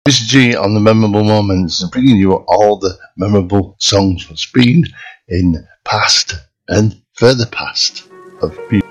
Mr. G on the memorable moments, bringing you all the memorable songs that's been in past and further past of music.